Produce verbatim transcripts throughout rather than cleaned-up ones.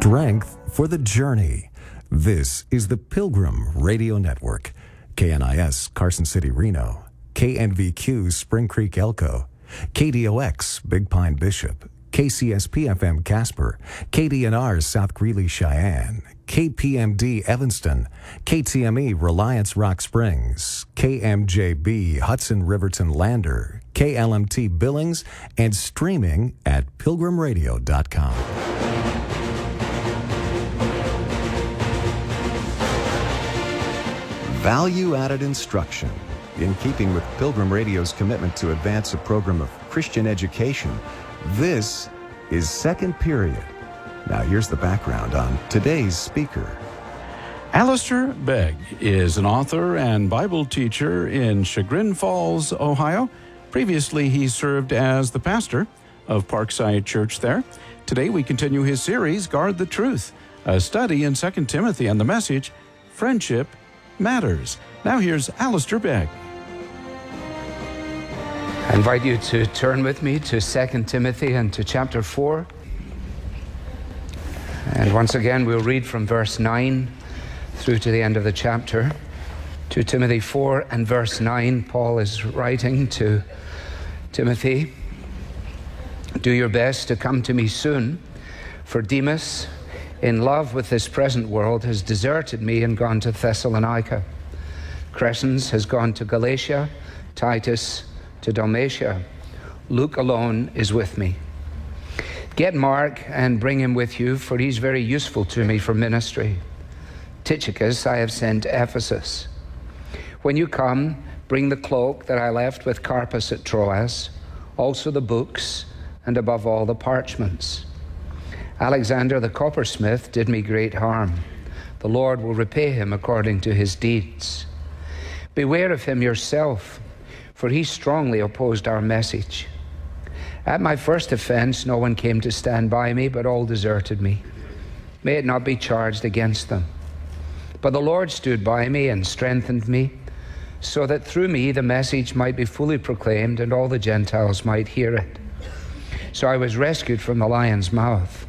Strength for the journey. This is the Pilgrim Radio Network. K N I S Carson City, Reno. K N V Q Spring Creek, Elko. K D O X Big Pine, Bishop. K C S P F M Casper. K D N R South Greeley, Cheyenne. K P M D Evanston. K T M E Reliance Rock Springs. K M J B Hudson Riverton Lander. K L M T Billings, and streaming at pilgrim radio dot com. Value-added instruction. In keeping with Pilgrim Radio's commitment to advance a program of Christian education, this is Second Period. Now here's the background on today's speaker. Alistair Begg is an author and Bible teacher in Chagrin Falls, Ohio. Previously, he served as the pastor of Parkside Church there. Today, we continue his series, Guard the Truth, a study in Second Timothy and the message, Friendship Matters. Now here's Alistair Begg. I invite you to turn with me to Second Timothy and to chapter four. And once again, we'll read from verse nine through to the end of the chapter. Second Timothy four and verse nine, Paul is writing to Timothy, "Do your best to come to me soon, for Demas, in love with this present world, has deserted me and gone to Thessalonica. Crescens has gone to Galatia, Titus to Dalmatia. Luke alone is with me. Get Mark and bring him with you, for he's very useful to me for ministry. Tychicus I have sent to Ephesus. When you come, bring the cloak that I left with Carpus at Troas, also the books, and above all the parchments. Alexander the coppersmith did me great harm. The Lord will repay him according to his deeds. Beware of him yourself, for he strongly opposed our message. At my first offense, no one came to stand by me, but all deserted me. May it not be charged against them. But the Lord stood by me and strengthened me, so that through me the message might be fully proclaimed and all the Gentiles might hear it. So I was rescued from the lion's mouth.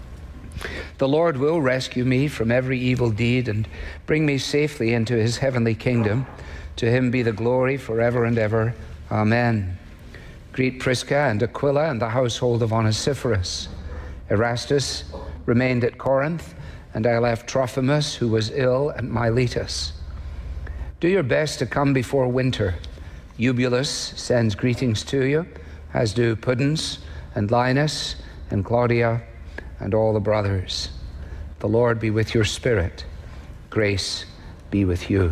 The Lord will rescue me from every evil deed and bring me safely into his heavenly kingdom. To him be the glory forever and ever. Amen. Greet Prisca and Aquila and the household of Onesiphorus. Erastus remained at Corinth, and I left Trophimus, who was ill, at Miletus. Do your best to come before winter. Eubulus sends greetings to you, as do Pudens and Linus and Claudia and all the brothers. The Lord be with your spirit. Grace be with you."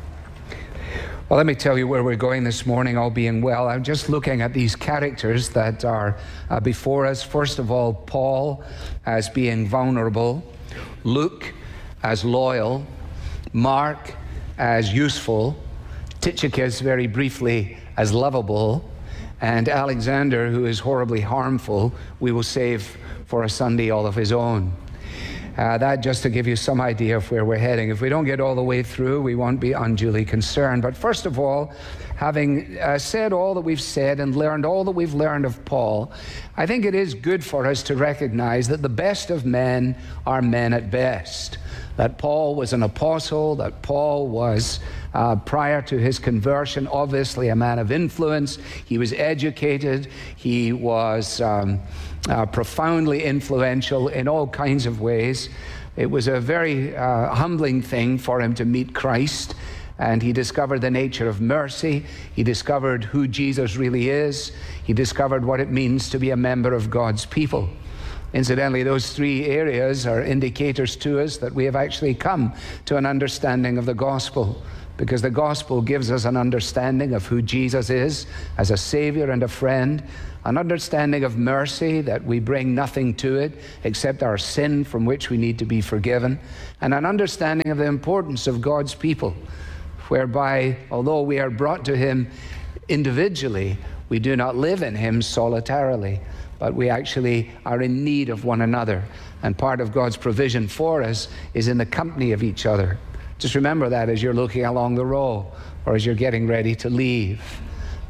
Well, let me tell you where we're going this morning, all being well. I'm just looking at these characters that are uh, before us. First of all, Paul as being vulnerable, Luke as loyal, Mark as useful, Tychicus, very briefly, as lovable, and Alexander, who is horribly harmful, we will save for a Sunday all of his own. Uh, that just to give you some idea of where we're heading. If we don't get all the way through, we won't be unduly concerned. But first of all, having uh, said all that we've said and learned all that we've learned of Paul, I think it is good for us to recognize that the best of men are men at best. That Paul was an apostle, that Paul was, uh, prior to his conversion, obviously a man of influence. He was educated. He was um, uh, profoundly influential in all kinds of ways. It was a very uh, humbling thing for him to meet Christ, and he discovered the nature of mercy. He discovered who Jesus really is. He discovered what it means to be a member of God's people. Incidentally, those three areas are indicators to us that we have actually come to an understanding of the gospel, because the gospel gives us an understanding of who Jesus is as a Savior and a friend, an understanding of mercy, that we bring nothing to it except our sin from which we need to be forgiven, and an understanding of the importance of God's people, whereby, although we are brought to him individually, we do not live in him solitarily, but we actually are in need of one another. And part of God's provision for us is in the company of each other. Just remember that as you're looking along the row or as you're getting ready to leave.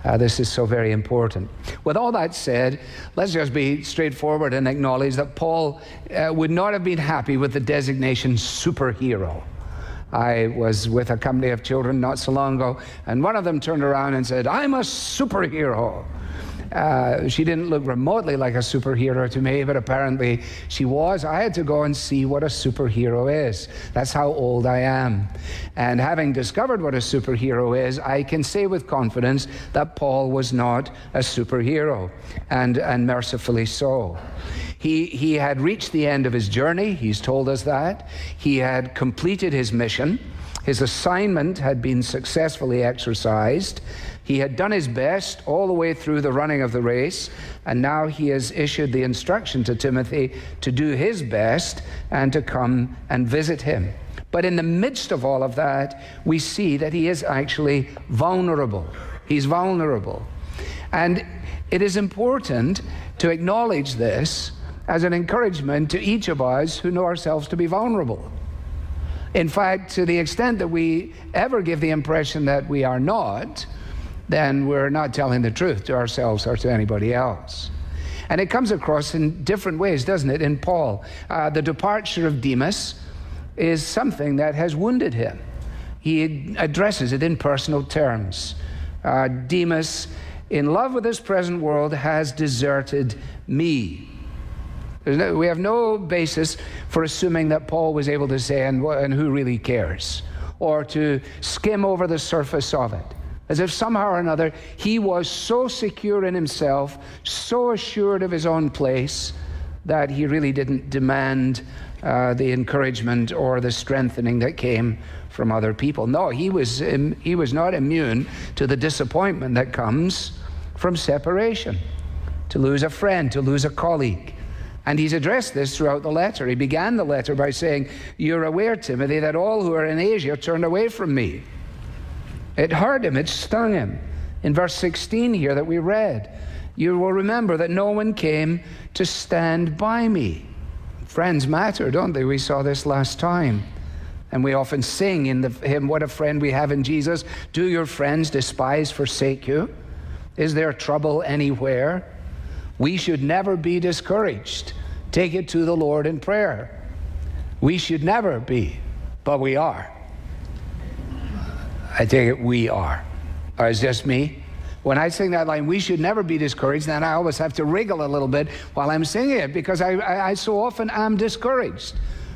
Uh, this is so very important. With all that said, let's just be straightforward and acknowledge that Paul uh, would not have been happy with the designation superhero. I was with a company of children not so long ago, and one of them turned around and said, "I'm a superhero." Uh, she didn't look remotely like a superhero to me, but apparently she was. I had to go and see what a superhero is. That's how old I am. And having discovered what a superhero is, I can say with confidence that Paul was not a superhero, and, and mercifully so. He, he had reached the end of his journey. He's told us that. He had completed his mission. His assignment had been successfully exercised. He had done his best all the way through the running of the race, and now he has issued the instruction to Timothy to do his best and to come and visit him. But in the midst of all of that, we see that he is actually vulnerable. He's vulnerable. And it is important to acknowledge this as an encouragement to each of us who know ourselves to be vulnerable. In fact, to the extent that we ever give the impression that we are not, then we're not telling the truth to ourselves or to anybody else. And it comes across in different ways, doesn't it, in Paul? Uh, the departure of Demas is something that has wounded him. He addresses it in personal terms. Uh, Demas, in love with this present world, has deserted me. No, we have no basis for assuming that Paul was able to say, and, and who really cares? Or to skim over the surface of it. As if somehow or another he was so secure in himself, so assured of his own place, that he really didn't demand uh, the encouragement or the strengthening that came from other people. No, he was, um, he was not immune to the disappointment that comes from separation, to lose a friend, to lose a colleague. And he's addressed this throughout the letter. He began the letter by saying, "You're aware, Timothy, that all who are in Asia turned away from me." It hurt him, it stung him. In verse sixteen here that we read, you will remember that no one came to stand by me. Friends matter, don't they? We saw this last time. And we often sing in the hymn, "What a friend we have in Jesus." Do your friends despise, forsake you? Is there trouble anywhere? We should never be discouraged. Take it to the Lord in prayer. We should never be, but we are. I take it we are. Or is it just me? When I sing that line, "we should never be discouraged," then I always have to wriggle a little bit while I'm singing it, because I, I, I so often am discouraged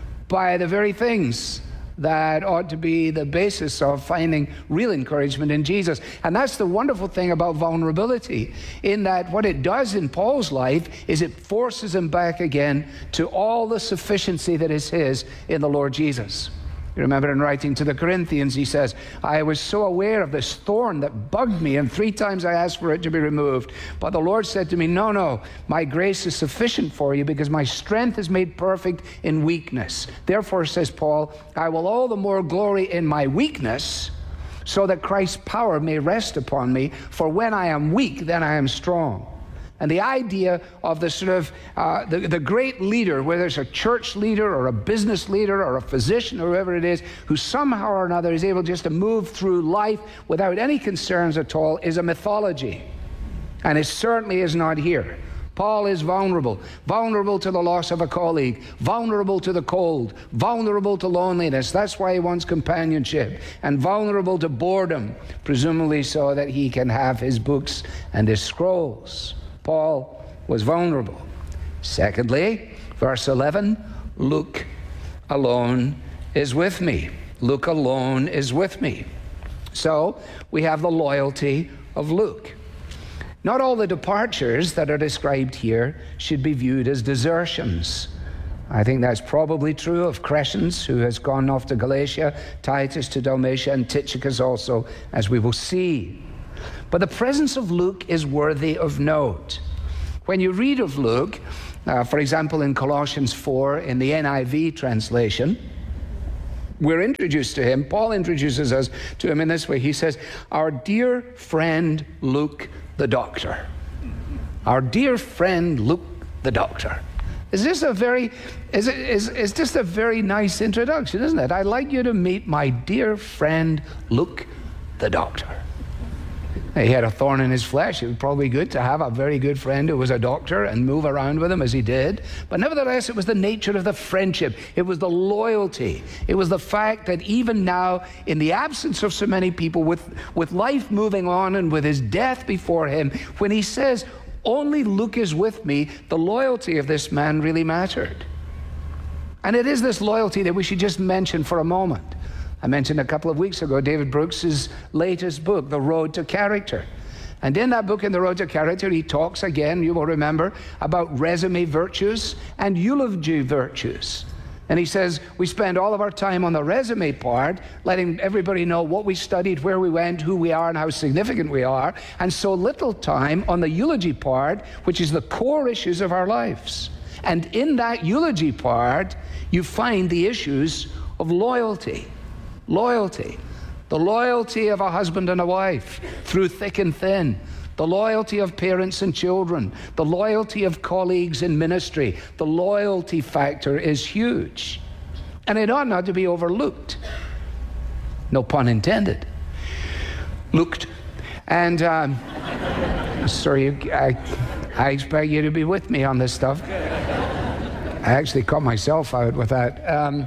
by the very things that ought to be the basis of finding real encouragement in Jesus. And that's the wonderful thing about vulnerability, in that what it does in Paul's life is it forces him back again to all the sufficiency that is his in the Lord Jesus. You remember in writing to the Corinthians, he says, "I was so aware of this thorn that bugged me, and three times I asked for it to be removed. But the Lord said to me, no, no, my grace is sufficient for you, because my strength is made perfect in weakness. Therefore," says Paul, "I will all the more glory in my weakness, so that Christ's power may rest upon me. For when I am weak, then I am strong." And the idea of the sort of uh, the, the great leader, whether it's a church leader or a business leader or a physician or whoever it is, who somehow or another is able just to move through life without any concerns at all, is a mythology. And it certainly is not here. Paul is vulnerable, vulnerable to the loss of a colleague, vulnerable to the cold, vulnerable to loneliness. That's why he wants companionship, and vulnerable to boredom, presumably so that he can have his books and his scrolls. Paul was vulnerable. Secondly, verse eleven, Luke alone is with me. Luke alone is with me. So we have the loyalty of Luke. Not all the departures that are described here should be viewed as desertions. I think that's probably true of Crescens, who has gone off to Galatia, Titus to Dalmatia, and Tychicus also, as we will see. But the presence of Luke is worthy of note. When you read of Luke, uh, for example, in Colossians four, in the N I V translation, we're introduced to him. Paul introduces us to him in this way. He says, "Our dear friend Luke the doctor." Our dear friend Luke the doctor. Is this a very, is it, is, is just a very nice introduction, isn't it? I'd like you to meet my dear friend Luke the doctor. He had a thorn in his flesh. It was probably good to have a very good friend who was a doctor and move around with him as he did. But nevertheless, it was the nature of the friendship. It was the loyalty. It was the fact that even now, in the absence of so many people, with, with life moving on and with his death before him, when he says, only Luke is with me, the loyalty of this man really mattered. And it is this loyalty that we should just mention for a moment. I mentioned a couple of weeks ago David Brooks's latest book, The Road to Character. And in that book, In the Road to Character, he talks again, you will remember, about resume virtues and eulogy virtues. And he says, we spend all of our time on the resume part, letting everybody know what we studied, where we went, who we are, and how significant we are, and so little time on the eulogy part, which is the core issues of our lives. And in that eulogy part, you find the issues of loyalty. Loyalty. The loyalty of a husband and a wife through thick and thin. The loyalty of parents and children. The loyalty of colleagues in ministry. The loyalty factor is huge. And it ought not to be overlooked. No pun intended. Looked. And um, sorry, I, I expect you to be with me on this stuff. I actually caught myself out with that. Um,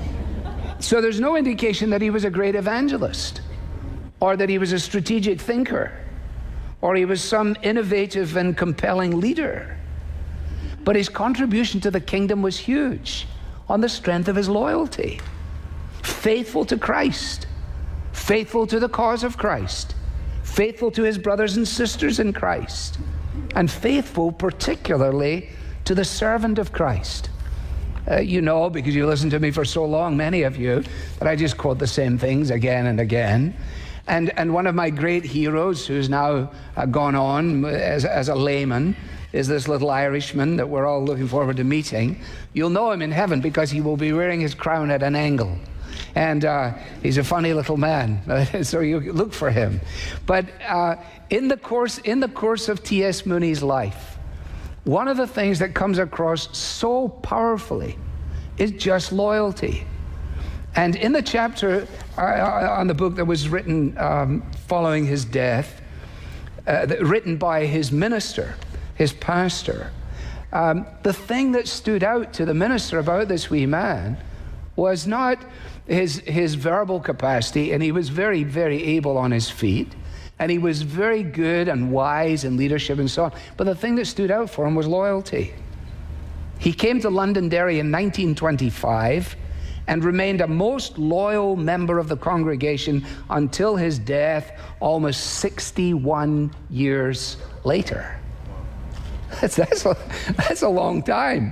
So there's no indication that he was a great evangelist, or that he was a strategic thinker, or he was some innovative and compelling leader. But his contribution to the kingdom was huge on the strength of his loyalty. Faithful to Christ, faithful to the cause of Christ, faithful to his brothers and sisters in Christ, and faithful particularly to the servant of Christ. Uh, you know, because you listened to me for so long, many of you, that I just quote the same things again and again. And and one of my great heroes, who's now uh, gone on as, as a layman, is this little Irishman that we're all looking forward to meeting. You'll know him in heaven because he will be wearing his crown at an angle. And uh, he's a funny little man, so you look for him. But uh, in the course in the course of T S Mooney's life, one of the things that comes across so powerfully is just loyalty. And in the chapter uh, on the book that was written um, following his death, uh, that, written by his minister, his pastor, um, the thing that stood out to the minister about this wee man was not his, his verbal capacity, and he was very, very able on his feet, and he was very good and wise in leadership and so on. But the thing that stood out for him was loyalty. He came to Londonderry in nineteen twenty-five and remained a most loyal member of the congregation until his death almost sixty-one years later. That's, that's, a, that's a long time.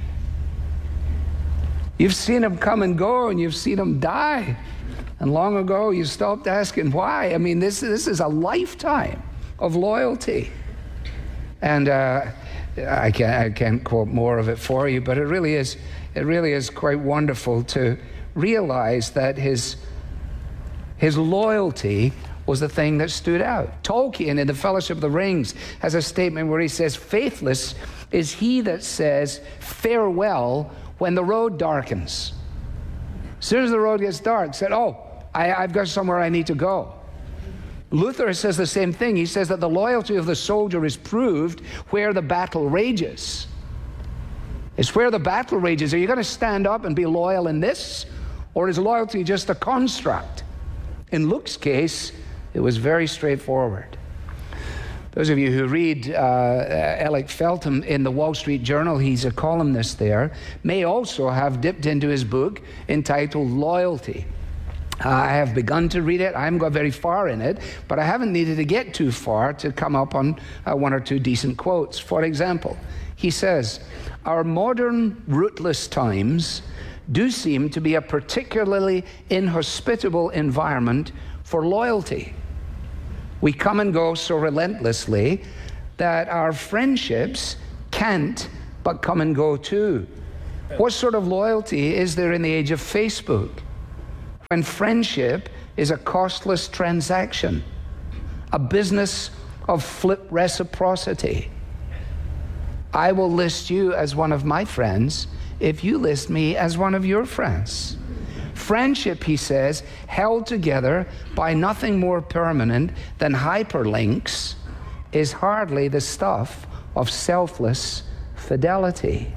You've seen him come and go, and you've seen him die. And long ago, you stopped asking why. I mean, this, this is a lifetime of loyalty. And uh, I, can't, I can't quote more of it for you, but it really is, it really is quite wonderful to realize that his, his loyalty was the thing that stood out. Tolkien in The Fellowship of the Rings has a statement where he says, faithless is he that says farewell when the road darkens. As soon as the road gets dark, said, oh, I, I've got somewhere I need to go. Luther says the same thing. He says that the loyalty of the soldier is proved where the battle rages. It's where the battle rages. Are you going to stand up and be loyal in this? Or is loyalty just a construct? In Luke's case, it was very straightforward. Those of you who read uh, Alec Feltham in the Wall Street Journal, he's a columnist there, may also have dipped into his book entitled Loyalty. I have begun to read it. I haven't got very far in it, but I haven't needed to get too far to come up on uh, one or two decent quotes. For example, he says, our modern rootless times do seem to be a particularly inhospitable environment for loyalty. We come and go so relentlessly that our friendships can't but come and go too. What sort of loyalty is there in the age of Facebook, when friendship is a costless transaction, a business of flip reciprocity? I will list you as one of my friends if you list me as one of your friends. Friendship, he says, held together by nothing more permanent than hyperlinks, is hardly the stuff of selfless fidelity.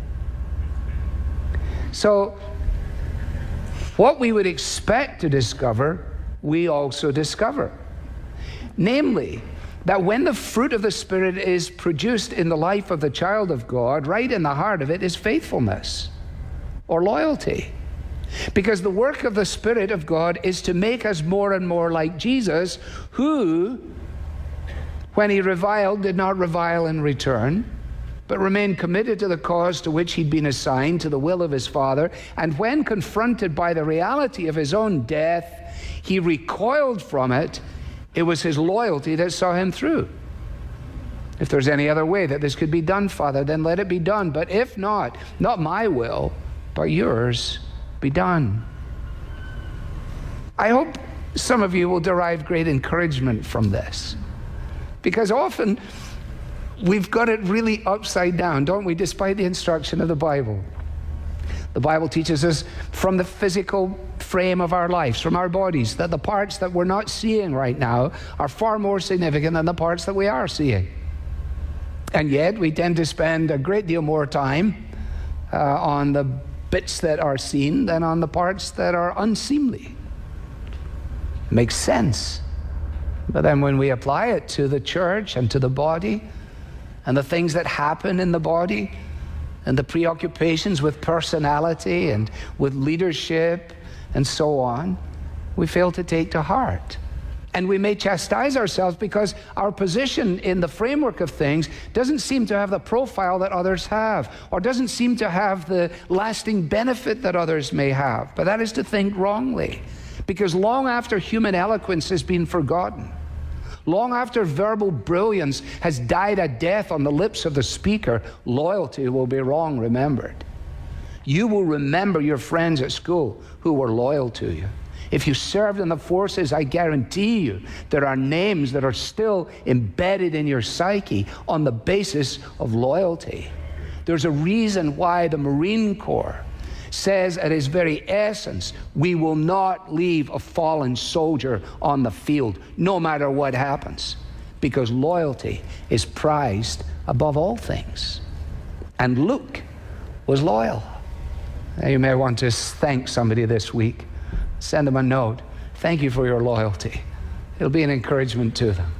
So, what we would expect to discover, we also discover. Namely, that when the fruit of the Spirit is produced in the life of the child of God, right in the heart of it is faithfulness or loyalty. Because the work of the Spirit of God is to make us more and more like Jesus, who, when he reviled, did not revile in return, but remained committed to the cause to which he'd been assigned, to the will of his Father. And when confronted by the reality of his own death, he recoiled from it. It was his loyalty that saw him through. If there's any other way that this could be done, Father, then let it be done. But if not, not my will, but yours be done. I hope some of you will derive great encouragement from this, because often we've got it really upside down, don't we, despite the instruction of the Bible. The Bible teaches us from the physical frame of our lives, from our bodies, that the parts that we're not seeing right now are far more significant than the parts that we are seeing. And yet we tend to spend a great deal more time uh, on the bits that are seen than on the parts that are unseemly. Makes sense. But then when we apply it to the church and to the body, and the things that happen in the body, and the preoccupations with personality and with leadership and so on, we fail to take to heart. And we may chastise ourselves because our position in the framework of things doesn't seem to have the profile that others have, or doesn't seem to have the lasting benefit that others may have. But that is to think wrongly, because long after human eloquence has been forgotten, long after verbal brilliance has died a death on the lips of the speaker, loyalty will be wrong remembered. You will remember your friends at school who were loyal to you. If you served in the forces, I guarantee you there are names that are still embedded in your psyche on the basis of loyalty. There's a reason why the Marine Corps says at its very essence, we will not leave a fallen soldier on the field, no matter what happens, because loyalty is prized above all things. And Luke was loyal. Now, you may want to thank somebody this week. Send them a note. Thank you for your loyalty. It'll be an encouragement to them.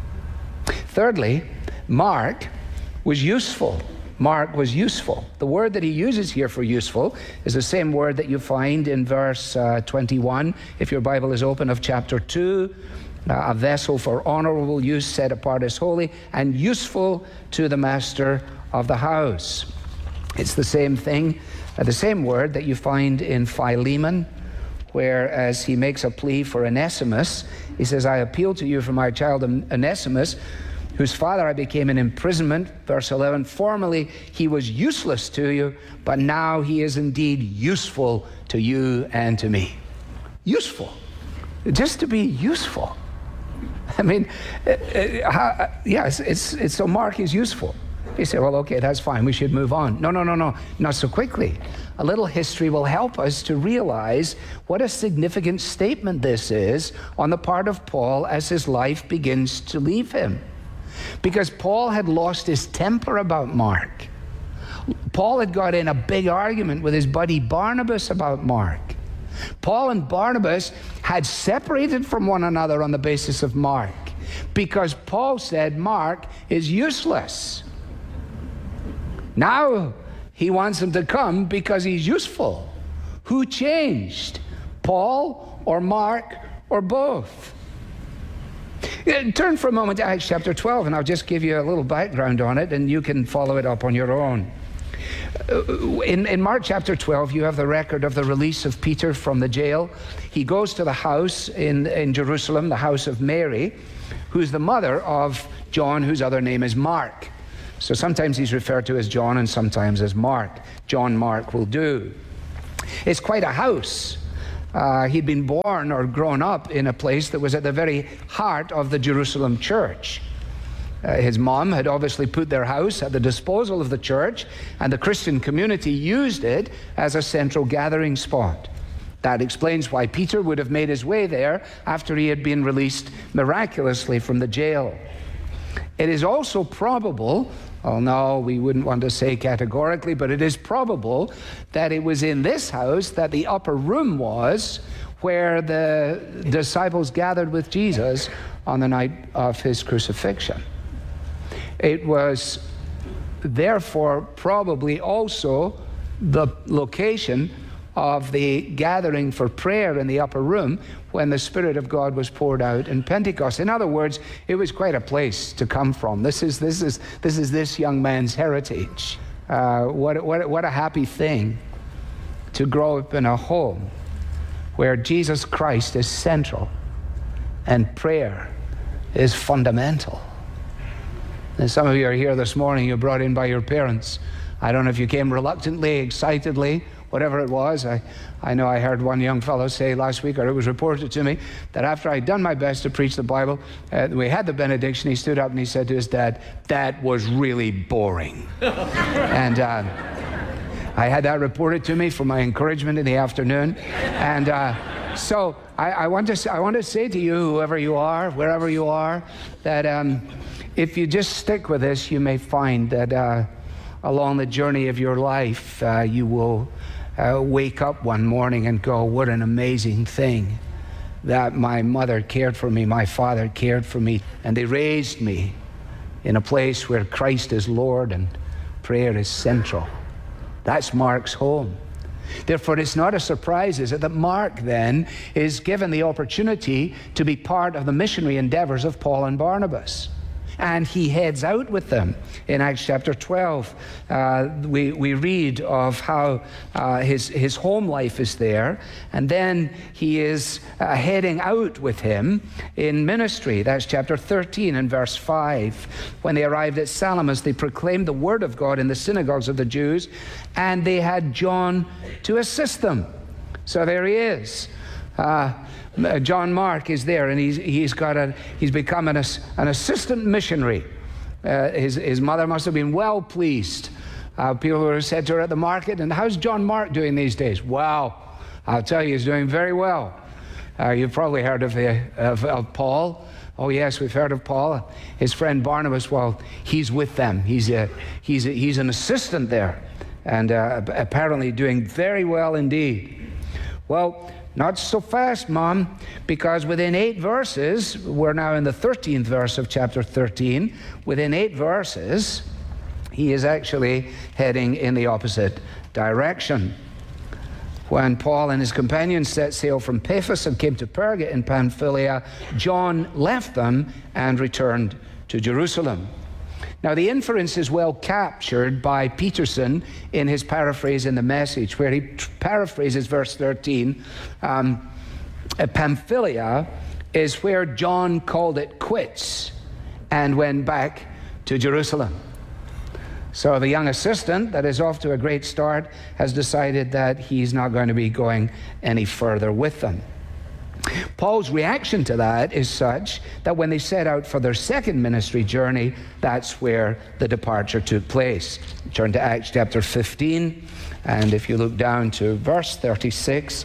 Thirdly, Mark was useful. Mark was useful. The word that he uses here for useful is the same word that you find in verse uh, twenty-one, if your Bible is open, of chapter two. Uh, a vessel for honorable use, set apart as holy, and useful to the master of the house. It's the same thing, uh, the same word that you find in Philemon, where as he makes a plea for Onesimus, he says, I appeal to you for my child Onesimus, whose father I became in imprisonment. Verse eleven, formerly he was useless to you, but now he is indeed useful to you and to me. Useful. Just to be useful. I mean, uh, uh, how, yes, it's, it's so Mark is useful. You say, well, okay, that's fine. We should move on. No, no, no, no, not so quickly. A little history will help us to realize what a significant statement this is on the part of Paul as his life begins to leave him. Because Paul had lost his temper about Mark. Paul had got in a big argument with his buddy Barnabas about Mark. Paul and Barnabas had separated from one another on the basis of Mark, because Paul said Mark is useless. Now he wants him to come because he's useful. Who changed? Paul or Mark or both? Turn for a moment to Acts chapter twelve, and I'll just give you a little background on it, and you can follow it up on your own. In, in Mark chapter twelve, you have the record of the release of Peter from the jail. He goes to the house in, in Jerusalem, the house of Mary, who's the mother of John, whose other name is Mark. So sometimes he's referred to as John and sometimes as Mark. John Mark will do. It's quite a house. Uh, he'd been born or grown up in a place that was at the very heart of the Jerusalem church. Uh, his mom had obviously put their house at the disposal of the church, and the Christian community used it as a central gathering spot. That explains why Peter would have made his way there after he had been released miraculously from the jail. It is also probable, oh no, we wouldn't want to say categorically, but it is probable that it was in this house that the upper room was where the disciples gathered with Jesus on the night of his crucifixion. It was therefore probably also the location of the gathering for prayer in the upper room when the Spirit of God was poured out in Pentecost. In other words, it was quite a place to come from. This is this is this is this young man's heritage. Uh, what what what a happy thing to grow up in a home where Jesus Christ is central and prayer is fundamental. And some of you are here this morning, you're brought in by your parents. I don't know if you came reluctantly, excitedly, whatever it was. I, I know I heard one young fellow say last week, or it was reported to me, that after I'd done my best to preach the Bible, uh, we had the benediction, he stood up and he said to his dad, "That was really boring." and uh, I had that reported to me for my encouragement in the afternoon. And uh, so I, I, want to, I want to say to you, whoever you are, wherever you are, that um, if you just stick with this, you may find that uh, along the journey of your life, uh, you will uh, wake up one morning and go, what an amazing thing that my mother cared for me, my father cared for me, and they raised me in a place where Christ is Lord and prayer is central. That's Mark's home. Therefore, it's not a surprise, is it, that Mark then is given the opportunity to be part of the missionary endeavors of Paul and Barnabas. And he heads out with them. In Acts chapter twelve, uh, we, we read of how uh, his, his home life is there, and then he is uh, heading out with him in ministry. That's chapter thirteen and verse five. When they arrived at Salamis, they proclaimed the word of God in the synagogues of the Jews, and they had John to assist them. So there he is. Uh, John Mark is there, and he's he's got a he's become an an assistant missionary. Uh, his his mother must have been well pleased. Uh, people who have said to her at the market, "And how's John Mark doing these days?" "Wow, I'll tell you, he's doing very well." Uh, you've probably heard of the of, of Paul. Oh yes, we've heard of Paul. His friend Barnabas. Well, he's with them. He's a he's a, he's an assistant there, and uh, apparently doing very well indeed. Well. Not so fast, Mom, because within eight verses, we're now in the thirteenth verse of chapter thirteen, within eight verses, he is actually heading in the opposite direction. When Paul and his companions set sail from Paphos and came to Perga in Pamphylia, John left them and returned to Jerusalem. Now, the inference is well captured by Peterson in his paraphrase in the Message, where he t- paraphrases verse thirteen. Um, Pamphylia is where John called it quits and went back to Jerusalem. So the young assistant that is off to a great start has decided that he's not going to be going any further with them. Paul's reaction to that is such that when they set out for their second ministry journey, that's where the departure took place. Turn to Acts chapter fifteen, and if you look down to verse thirty-six,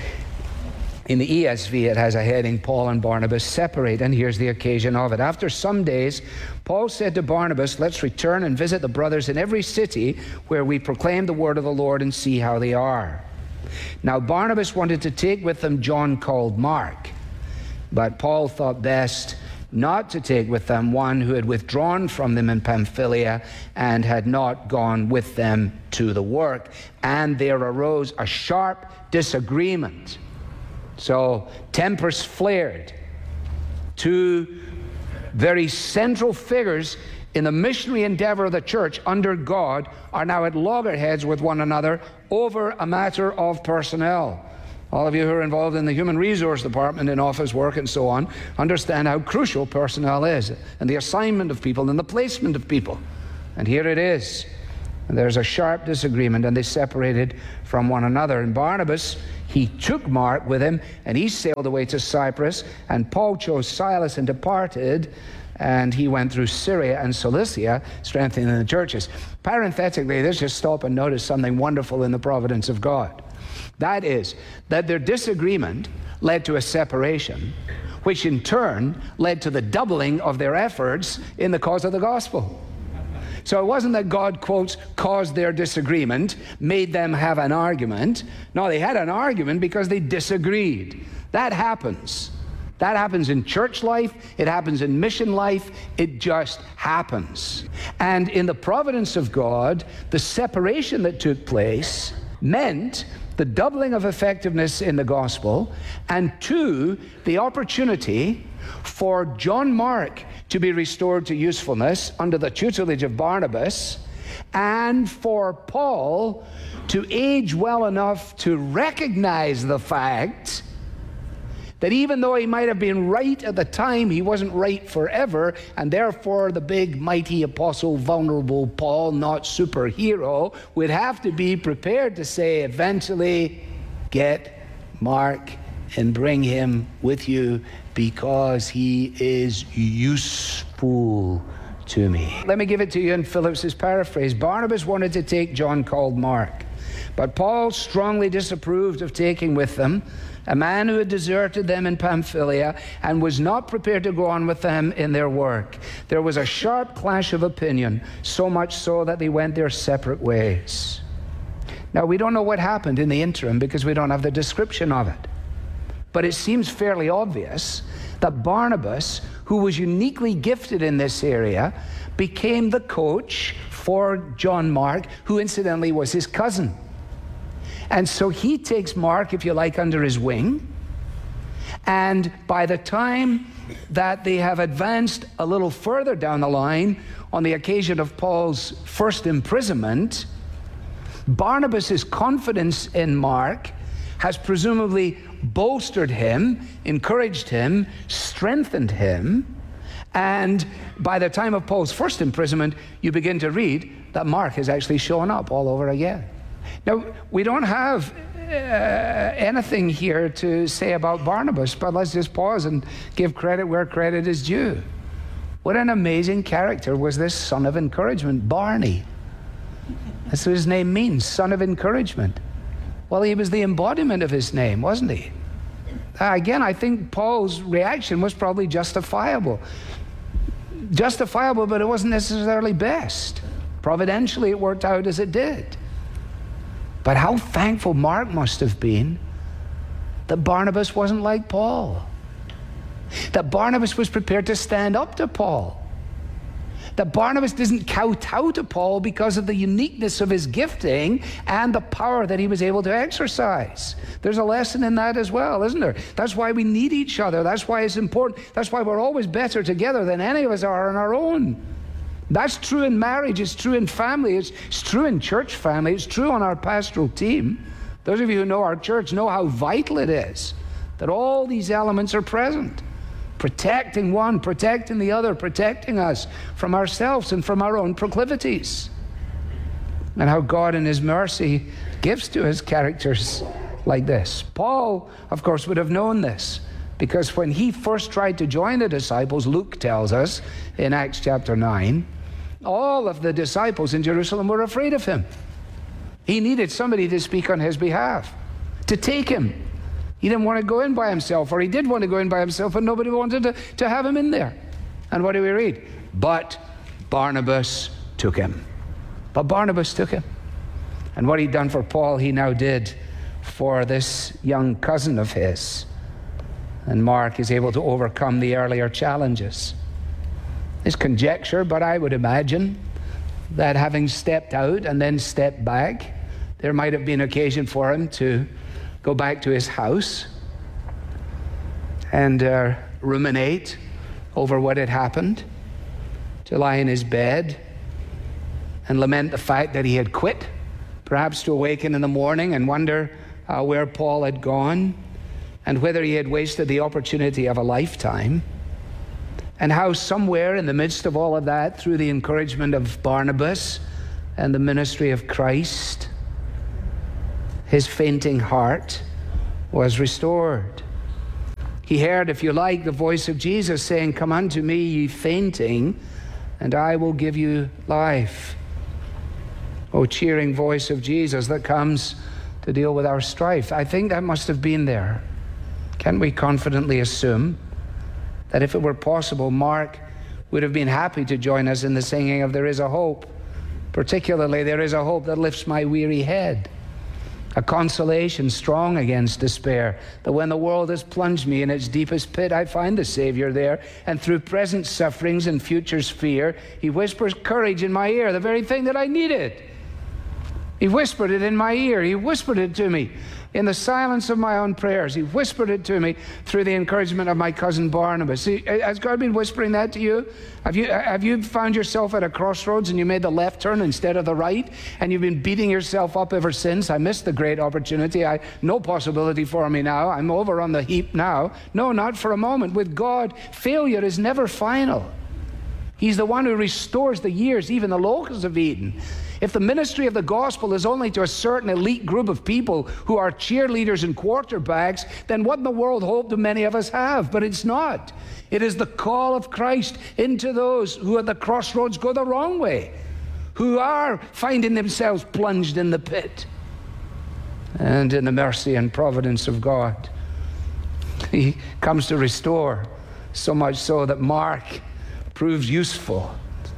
in the E S V it has a heading, Paul and Barnabas separate, and here's the occasion of it. After some days, Paul said to Barnabas, "Let's return and visit the brothers in every city where we proclaim the word of the Lord and see how they are." Now Barnabas wanted to take with them John called Mark, but Paul thought best not to take with them one who had withdrawn from them in Pamphylia and had not gone with them to the work. And there arose a sharp disagreement. So tempers flared. Two very central figures in the missionary endeavor of the church under God are now at loggerheads with one another over a matter of personnel. All of you who are involved in the human resource department in office work and so on understand how crucial personnel is, and the assignment of people and the placement of people. And here it is. And there's a sharp disagreement, and they separated from one another. And Barnabas, he took Mark with him, and he sailed away to Cyprus, and Paul chose Silas and departed, and he went through Syria and Cilicia, strengthening the churches. Parenthetically, let's just stop and notice something wonderful in the providence of God. That is, that their disagreement led to a separation, which in turn led to the doubling of their efforts in the cause of the gospel. So it wasn't that God, quotes, caused their disagreement, made them have an argument. No, they had an argument because they disagreed. That happens. That happens in church life. It happens in mission life. It just happens. And in the providence of God, the separation that took place meant the doubling of effectiveness in the gospel, and two, the opportunity for John Mark to be restored to usefulness under the tutelage of Barnabas, and for Paul to age well enough to recognize the fact that even though he might have been right at the time, he wasn't right forever, and therefore the big, mighty apostle, vulnerable Paul, not superhero, would have to be prepared to say eventually, get Mark and bring him with you because he is useful to me. Let me give it to you in Phillips's paraphrase. Barnabas wanted to take John called Mark, but Paul strongly disapproved of taking with them a man who had deserted them in Pamphylia and was not prepared to go on with them in their work. There was a sharp clash of opinion, so much so that they went their separate ways. Now, we don't know what happened in the interim because we don't have the description of it. But it seems fairly obvious that Barnabas, who was uniquely gifted in this area, became the coach for John Mark, who incidentally was his cousin. And so he takes Mark, if you like, under his wing. And by the time that they have advanced a little further down the line, on the occasion of Paul's first imprisonment, Barnabas's confidence in Mark has presumably bolstered him, encouraged him, strengthened him. And by the time of Paul's first imprisonment, you begin to read that Mark has actually shown up all over again. Now, we don't have uh, anything here to say about Barnabas, but let's just pause and give credit where credit is due. What an amazing character was this son of encouragement, Barney. That's what his name means, son of encouragement. Well, he was the embodiment of his name, wasn't he? Uh, again, I think Paul's reaction was probably justifiable. Justifiable, but it wasn't necessarily best. Providentially, it worked out as it did. But how thankful Mark must have been that Barnabas wasn't like Paul. That Barnabas was prepared to stand up to Paul. That Barnabas didn't kowtow to Paul because of the uniqueness of his gifting and the power that he was able to exercise. There's a lesson in that as well, isn't there? That's why we need each other. That's why it's important. That's why we're always better together than any of us are on our own. That's true in marriage, it's true in family, it's, it's true in church family, it's true on our pastoral team. Those of you who know our church know how vital it is that all these elements are present. Protecting one, protecting the other, protecting us from ourselves and from our own proclivities. And how God in his mercy gives to us characters like this. Paul, of course, would have known this, because when he first tried to join the disciples, Luke tells us in Acts chapter nine, all of the disciples in Jerusalem were afraid of him. He needed somebody to speak on his behalf, to take him. He didn't want to go in by himself, or he did want to go in by himself, and nobody wanted to, to have him in there. And what do we read? But Barnabas took him. But Barnabas took him. And what he'd done for Paul, he now did for this young cousin of his. And Mark is able to overcome the earlier challenges. It's conjecture, but I would imagine that having stepped out and then stepped back, there might have been occasion for him to go back to his house and uh, ruminate over what had happened, to lie in his bed and lament the fact that he had quit, perhaps to awaken in the morning and wonder uh, where Paul had gone and whether he had wasted the opportunity of a lifetime, and how somewhere in the midst of all of that, through the encouragement of Barnabas and the ministry of Christ, his fainting heart was restored. He heard, if you like, the voice of Jesus saying, "Come unto me, ye fainting, and I will give you life." Oh, cheering voice of Jesus that comes to deal with our strife. I think that must have been there. Can we confidently assume that if it were possible, Mark would have been happy to join us in the singing of There Is a Hope, particularly There Is a Hope That Lifts My Weary Head, a consolation strong against despair, that when the world has plunged me in its deepest pit, I find the Savior there, and through present sufferings and future's fear, he whispers courage in my ear, the very thing that I needed. He whispered it in my ear. He whispered it to me in the silence of my own prayers. He whispered it to me through the encouragement of my cousin Barnabas. See, has God been whispering that to you? Have you have you found yourself at a crossroads and you made the left turn instead of the right, and you've been beating yourself up ever since? I missed the great opportunity. I no possibility for me now. I'm over on the heap now. No, not for a moment. With God, failure is never final. He's the one who restores the years, even the locusts have eaten. If the ministry of the gospel is only to a certain elite group of people who are cheerleaders and quarterbacks, then what in the world hope do many of us have? But it's not. It is the call of Christ into those who at the crossroads go the wrong way, who are finding themselves plunged in the pit. And in the mercy and providence of God, he comes to restore, so much so that Mark proves useful.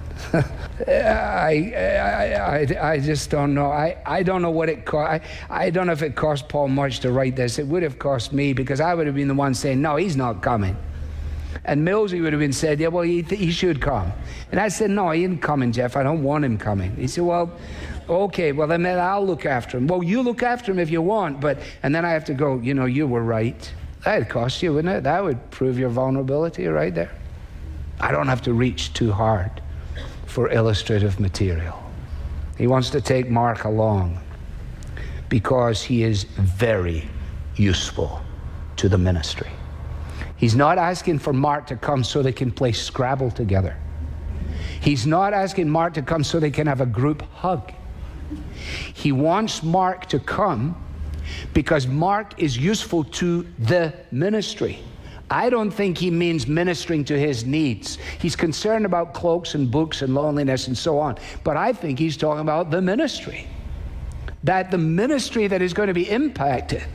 I, I, I, I just don't know. I, I don't know what it cost. I, I don't know if it cost Paul much to write this. It would have cost me, because I would have been the one saying, no, he's not coming. And Millsy would have been said, yeah, well, he, he should come. And I said, no, he isn't coming, Jeff. I don't want him coming. He said, well, okay, well, then I'll look after him. Well, you look after him if you want, but, and then I have to go, you know, you were right. That'd cost you, wouldn't it? That would prove your vulnerability right there. I don't have to reach too hard for illustrative material. He wants to take Mark along because he is very useful to the ministry. He's not asking for Mark to come so they can play Scrabble together. He's not asking Mark to come so they can have a group hug. He wants Mark to come because Mark is useful to the ministry. I don't think he means ministering to his needs. He's concerned about cloaks and books and loneliness and so on. But I think he's talking about the ministry. That the ministry that is going to be impacted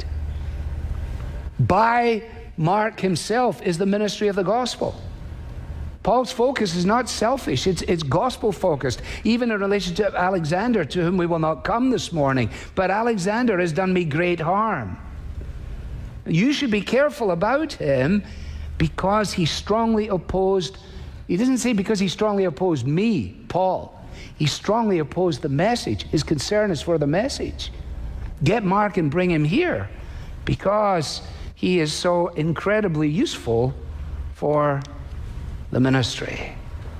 by Mark himself is the ministry of the gospel. Paul's focus is not selfish, it's, it's gospel focused, even in relation to Alexander, to whom we will not come this morning. But Alexander has done me great harm. You should be careful about him because he strongly opposed, he doesn't say because he strongly opposed me, Paul. He strongly opposed the message. His concern is for the message. Get Mark and bring him here because he is so incredibly useful for the ministry.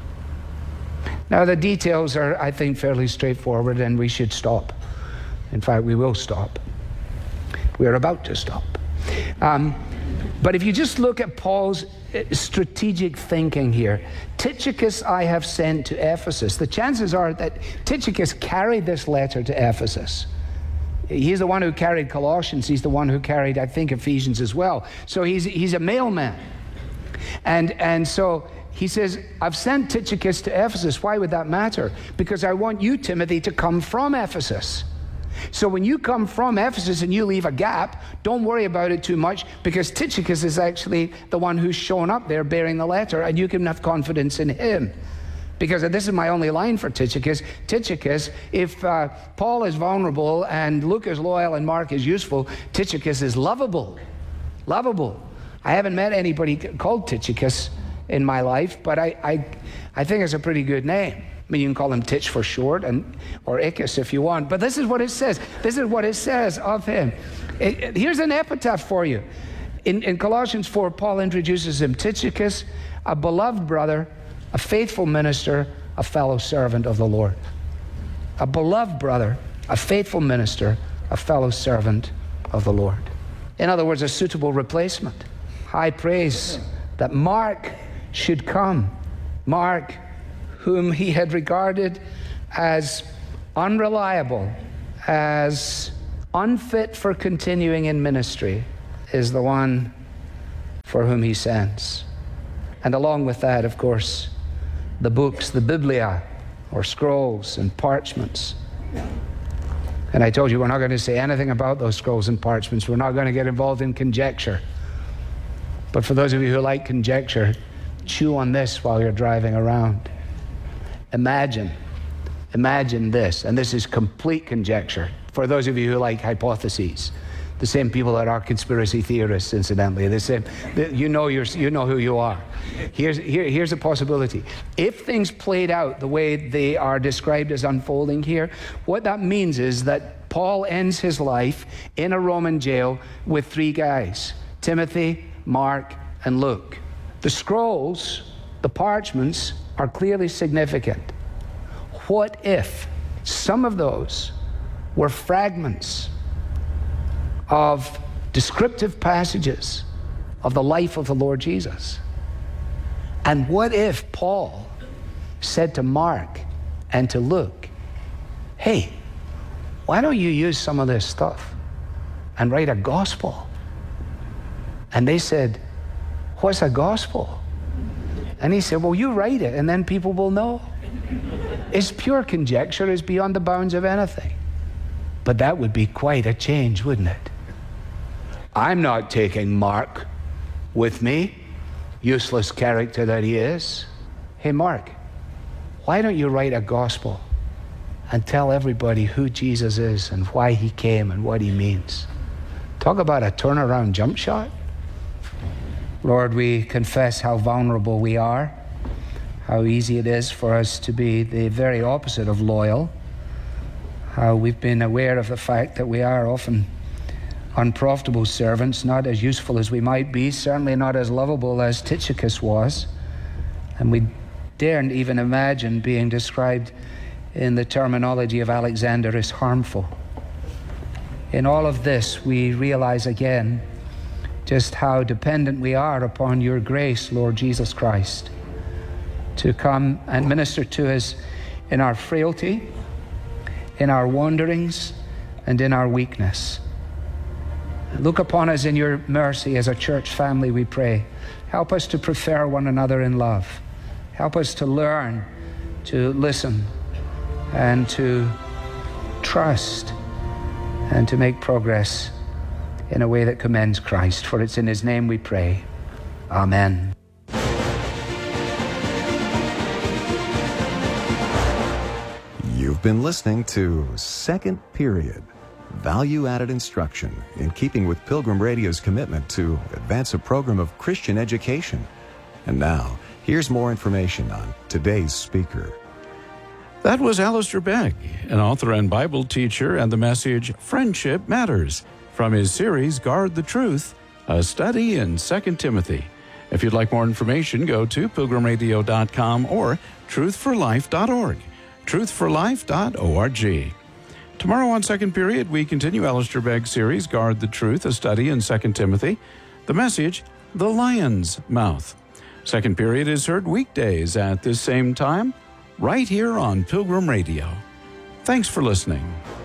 Now, the details are, I think, fairly straightforward, and we should stop. In fact, we will stop. We are about to stop. Um, but if you just look at Paul's strategic thinking here, Tychicus I have sent to Ephesus. The chances are that Tychicus carried this letter to Ephesus. He's the one who carried Colossians. He's the one who carried, I think, Ephesians as well. So he's he's a mailman. And, and so he says, I've sent Tychicus to Ephesus. Why would that matter? Because I want you, Timothy, to come from Ephesus. So when you come from Ephesus and you leave a gap, don't worry about it too much, because Tychicus is actually the one who's shown up there bearing the letter, and you can have confidence in him. Because this is my only line for Tychicus. Tychicus, if uh, Paul is vulnerable and Luke is loyal and Mark is useful, Tychicus is lovable. Lovable. I haven't met anybody called Tychicus in my life, but I, I, I think it's a pretty good name. I mean, you can call him Titch for short, and or Icus if you want. But this is what it says. This is what it says of him. It, it, here's an epitaph for you. In, in Colossians four, Paul introduces him, Tychicus, a beloved brother, a faithful minister, a fellow servant of the Lord. A beloved brother, a faithful minister, a fellow servant of the Lord. In other words, a suitable replacement. High praise that Mark should come. Mark, whom he had regarded as unreliable, as unfit for continuing in ministry, is the one for whom he sends. And along with that, of course, the books, the Biblia, or scrolls and parchments. And I told you we're not going to say anything about those scrolls and parchments. We're not going to get involved in conjecture. But for those of you who like conjecture, chew on this while you're driving around. Imagine, imagine this, and this is complete conjecture. For those of you who like hypotheses, the same people that are conspiracy theorists, incidentally, the same, you know, you're, you know who you are. Here's, here, here's a possibility. If things played out the way they are described as unfolding here, what that means is that Paul ends his life in a Roman jail with three guys, Timothy, Mark, and Luke. The scrolls, the parchments, are clearly significant. What if some of those were fragments of descriptive passages of the life of the Lord Jesus? And what if Paul said to Mark and to Luke, hey, why don't you use some of this stuff and write a gospel? And they said, what's a gospel? And he said, well, you write it and then people will know. It's pure conjecture. It's beyond the bounds of anything. But that would be quite a change, wouldn't it? I'm not taking Mark with me, useless character that he is. Hey, Mark, why don't you write a gospel and tell everybody who Jesus is and why he came and what he means? Talk about a turnaround jump shot. Lord, we confess how vulnerable we are, how easy it is for us to be the very opposite of loyal, how we've been aware of the fact that we are often unprofitable servants, not as useful as we might be, certainly not as lovable as Tychicus was, and we daren't even imagine being described in the terminology of Alexander as harmful. In all of this, we realize again just how dependent we are upon your grace, Lord Jesus Christ, to come and minister to us in our frailty, in our wanderings, and in our weakness. Look upon us in your mercy as a church family, we pray. Help us to prefer one another in love. Help us to learn to listen and to trust and to make progress in a way that commends Christ. For it's in his name we pray. Amen. You've been listening to Second Period, value-added instruction in keeping with Pilgrim Radio's commitment to advance a program of Christian education. And now, here's more information on today's speaker. That was Alistair Begg, an author and Bible teacher, and the message, Friendship Matters, from his series, Guard the Truth, a study in Second Timothy. If you'd like more information, go to pilgrim radio dot com or truth for life dot org, truth for life dot org. Tomorrow on Second Period, we continue Alistair Begg's series, Guard the Truth, a study in Second Timothy. The message, The Lion's Mouth. Second Period is heard weekdays at this same time, right here on Pilgrim Radio. Thanks for listening.